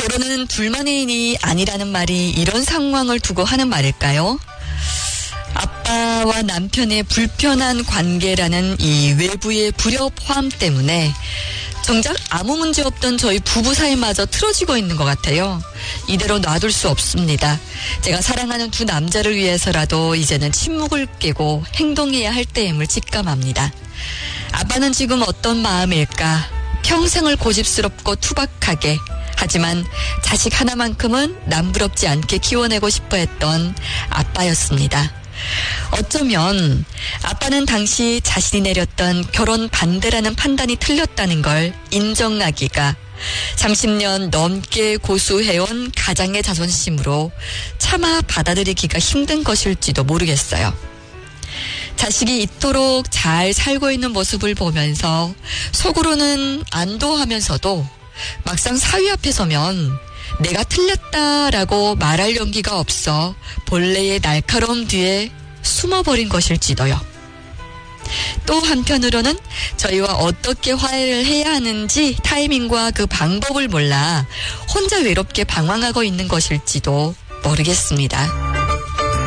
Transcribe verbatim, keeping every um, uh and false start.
결혼은 둘만의 일이 아니라는 말이 이런 상황을 두고 하는 말일까요? 아빠와 남편의 불편한 관계라는 이 외부의 불협화음 때문에 정작 아무 문제 없던 저희 부부 사이마저 틀어지고 있는 것 같아요. 이대로 놔둘 수 없습니다. 제가 사랑하는 두 남자를 위해서라도 이제는 침묵을 깨고 행동해야 할 때임을 직감합니다. 아빠는 지금 어떤 마음일까? 평생을 고집스럽고 투박하게, 하지만 자식 하나만큼은 남부럽지 않게 키워내고 싶어 했던 아빠였습니다. 어쩌면 아빠는 당시 자신이 내렸던 결혼 반대라는 판단이 틀렸다는 걸 인정하기가 삼십 년 넘게 고수해온 가장의 자존심으로 차마 받아들이기가 힘든 것일지도 모르겠어요. 자식이 이토록 잘 살고 있는 모습을 보면서 속으로는 안도하면서도 막상 사위 앞에 서면 내가 틀렸다라고 말할 용기가 없어 본래의 날카로움 뒤에 숨어버린 것일지도요. 또 한편으로는 저희와 어떻게 화해를 해야 하는지 타이밍과 그 방법을 몰라 혼자 외롭게 방황하고 있는 것일지도 모르겠습니다.